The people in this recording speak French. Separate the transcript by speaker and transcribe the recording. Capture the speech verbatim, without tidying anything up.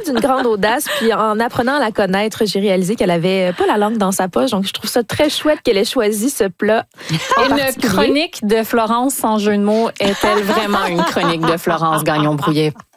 Speaker 1: d'une grande audace. Puis en apprenant à la connaître, j'ai réalisé qu'elle avait pas la langue dans sa poche. Donc, je trouve ça très chouette qu'elle ait choisi ce plat.
Speaker 2: Une chronique de Florence sans jeu de mots est-elle vraiment une chronique de Florence Gagnon-Brouillet?